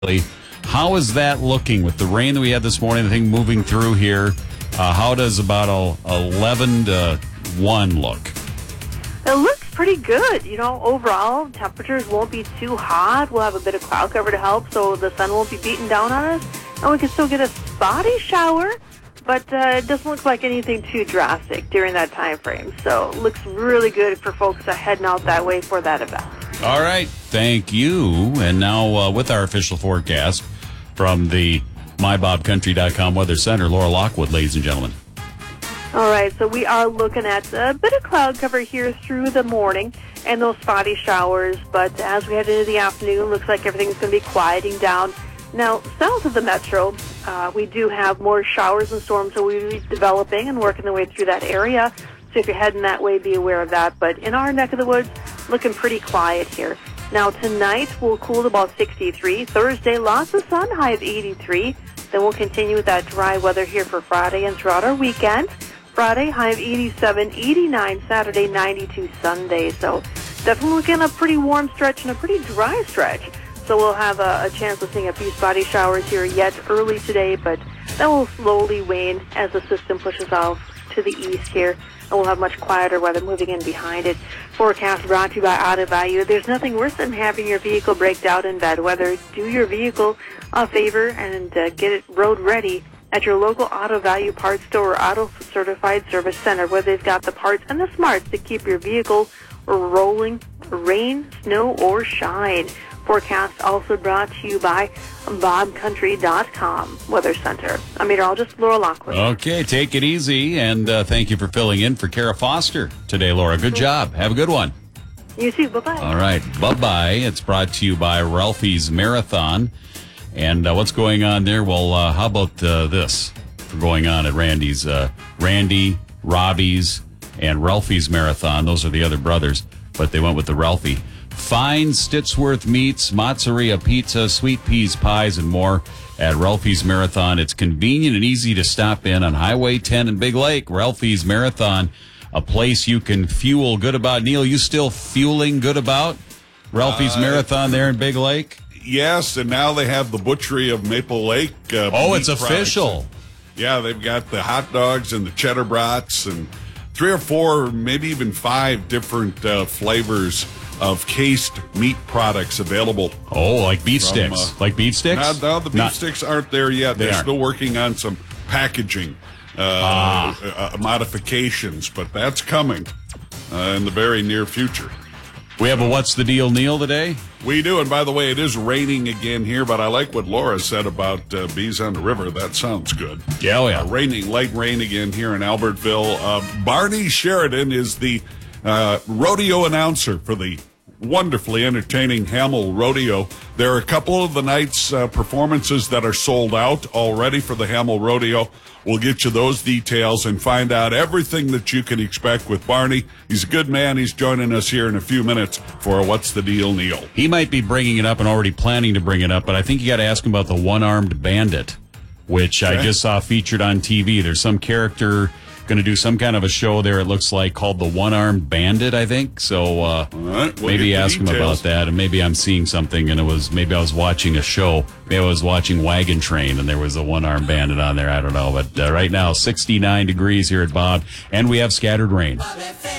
How is that looking with the rain that we had this morning? The thing moving through here. How does about 11 to 1 look? It looks pretty good. Overall, temperatures won't be too hot. We'll have a bit of cloud cover to help, so the sun won't be beating down on us. And we can still get a spotty shower, but it doesn't look like anything too drastic during that time frame. So it looks really good for folks heading out that way for that event. All right. Thank you. And now with our official forecast from the MyBobCountry.com Weather Center, Laura Lockwood, ladies and gentlemen. All right, so we are looking at a bit of cloud cover here through the morning and those spotty showers, but as we head into the afternoon, looks like everything's going to be quieting down. Now, south of the metro, we do have more showers and storms that we'll be developing and working their way through that area. So if you're heading that way, be aware of that. But in our neck of the woods, looking pretty quiet here. Now, tonight, we'll cool to about 63. Thursday, lots of sun, high of 83. Then we'll continue with that dry weather here for Friday and throughout our weekend. Friday, high of 87, 89 Saturday, 92 Sunday. So definitely looking at a pretty warm stretch and a pretty dry stretch. So we'll have a chance of seeing a few spotty showers here yet early today, but that will slowly wane as the system pushes off to the east here, and we'll have much quieter weather moving in behind it. Forecast brought to you by Auto Value. There's nothing worse than having your vehicle break down in bad weather. Do your vehicle a favor and get it road ready at your local Auto Value parts store or Auto Certified Service Center, where they've got the parts and the smarts to keep your vehicle rolling, rain, snow, or shine. Forecast also brought to you by BobCountry.com Weather Center. I'm meteorologist Laura Lockwood. Okay, take it easy, and thank you for filling in for Kara Foster today, Laura. Good job. Have a good one. You too. Bye-bye. All right. Bye-bye. It's brought to you by Ralphie's Marathon. And what's going on there? Well, how about this going on at Randy's? Randy, Robbie's, and Ralphie's Marathon. Those are the other brothers, but they went with the Ralphie. Fine Stittsworth meats, mozzarella pizza, sweet peas pies, and more at Ralphie's Marathon. It's convenient and easy to stop in on Highway 10 in Big Lake. Ralphie's Marathon, a place you can fuel good about. Neil, you still fueling good about Ralphie's Marathon there in Big Lake? Yes, and now they have the butchery of Maple Lake. It's official. Yeah, they've got the hot dogs and the cheddar brats and 3 or 4, maybe even 5 different flavors of cased meat products available. Oh, like beef sticks? Like beef sticks? No, the beef sticks aren't there yet. They're still working on some packaging modifications, but that's coming in the very near future. We have a What's the Deal, Neil, today? We do, and by the way, it is raining again here, but I like what Laura said about bees on the river. That sounds good. Yeah, yeah. Raining, light rain again here in Albertville. Barney Sheridan is the rodeo announcer for the wonderfully entertaining Hamel Rodeo. There are a couple of the night's performances that are sold out already for the Hamel Rodeo. We'll get you those details and find out everything that you can expect with Barney. He's a good man. He's joining us here in a few minutes for What's the Deal, Neil. He might be bringing it up and already planning to bring it up, but I think you got to ask him about the one-armed bandit, which I just saw featured on TV. There's some character going to do some kind of a show there, it looks like, called the One-Armed Bandit, I think. So maybe ask him about that, and maybe I'm seeing something, and maybe I was watching a show. Maybe I was watching Wagon Train, and there was a One-Armed Bandit on there. I don't know. But right now, 69 degrees here at Bob, and we have scattered rain.